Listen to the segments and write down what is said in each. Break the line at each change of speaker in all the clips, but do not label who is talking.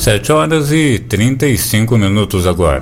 7h35 agora.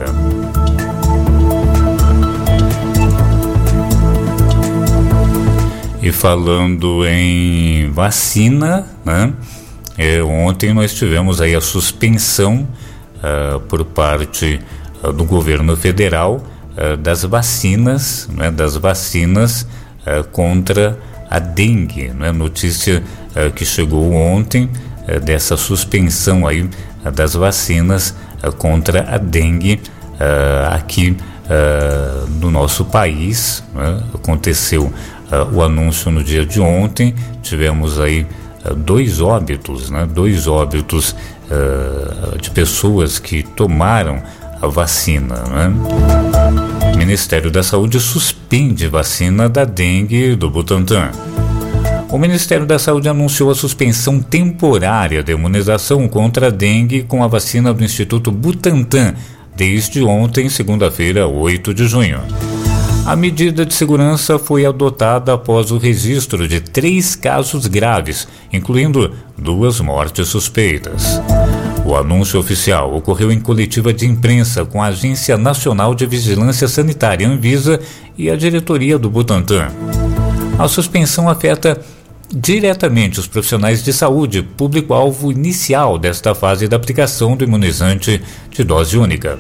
E falando em vacina, né? Ontem nós tivemos aí a suspensão por parte do governo federal das vacinas, né? Das vacinas contra a dengue, né? Notícia que chegou ontem dessa suspensão aí das vacinas contra a dengue aqui no nosso país, né? Aconteceu o anúncio no dia de ontem. Tivemos aí 2 óbitos, né? 2 óbitos de pessoas que tomaram a vacina, né? O Ministério da Saúde suspende vacina da dengue do Butantan. O Ministério da Saúde anunciou a suspensão temporária da imunização contra a dengue com a vacina do Instituto Butantan desde ontem, segunda-feira, 8 de junho. A medida de segurança foi adotada após o registro de 3 casos graves, incluindo 2 mortes suspeitas. O anúncio oficial ocorreu em coletiva de imprensa com a Agência Nacional de Vigilância Sanitária, Anvisa, e a diretoria do Butantan. A suspensão afeta diretamente os profissionais de saúde, público-alvo inicial desta fase da aplicação do imunizante de dose única.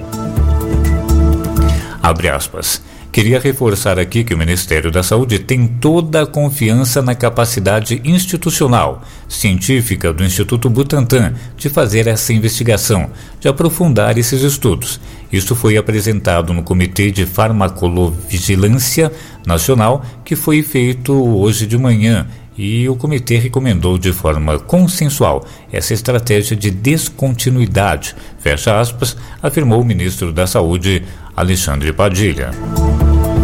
Abre aspas. Queria reforçar aqui que o Ministério da Saúde tem toda a confiança na capacidade institucional, científica do Instituto Butantan de fazer essa investigação, de aprofundar esses estudos. Isto foi apresentado no Comitê de Farmacolovigilância Nacional, que foi feito hoje de manhã, e o comitê recomendou de forma consensual essa estratégia de descontinuidade, fecha aspas, afirmou o ministro da Saúde, Alexandre Padilha.